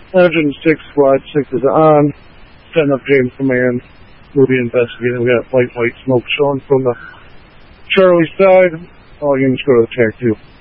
Engine 6, Squad 6 is on. Setting up James Command. We'll be investigating. We got white smoke showing from the Charlie side. All units go to attack 2.